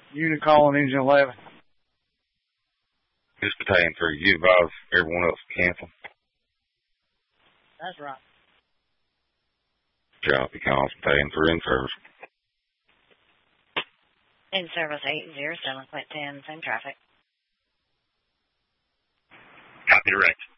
Unit calling engine 11. This battalion 3, you advise everyone else to cancel. That's right. Job, you calls battalion 3 in service. In service 807.10, same traffic. Copy direct.